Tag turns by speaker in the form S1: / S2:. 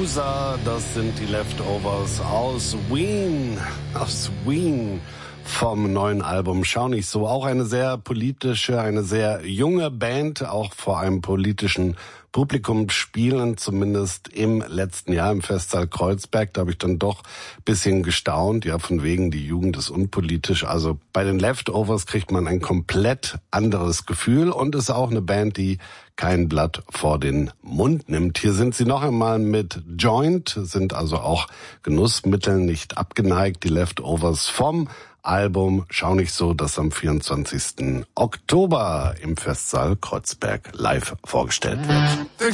S1: Loser, das sind die Leftovers aus Wien, vom neuen Album Schau nicht so. Auch eine sehr politische, eine sehr junge Band, auch vor einem politischen Publikum spielen, zumindest im letzten Jahr im Festsaal Kreuzberg. Da habe ich dann doch ein bisschen gestaunt. Ja, von wegen, die Jugend ist unpolitisch. Also bei den Leftovers kriegt man ein komplett anderes Gefühl und ist auch eine Band, die kein Blatt vor den Mund nimmt. Hier sind sie noch einmal mit Joint, sind also auch Genussmitteln nicht abgeneigt. Die Leftovers vom Album Schau nicht so, das am 24. Oktober im Festsaal Kreuzberg live vorgestellt wird.